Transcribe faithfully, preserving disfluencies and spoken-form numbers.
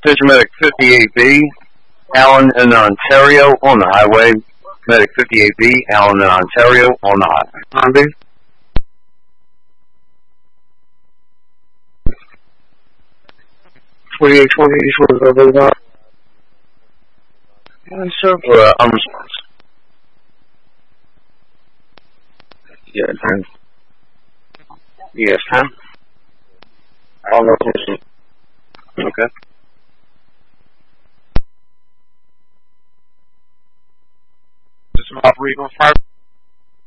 Station Medic fifty-eight B, Allen in Ontario on the highway. Medic fifty-eight B, Allen in Ontario on the highway. forty-eight twenty, East Road, over. Yes, sir. Uh, unresponsive. Yes, ma'am. Yes, ma'am. I don't know if this is... Okay. This is my operating on fire.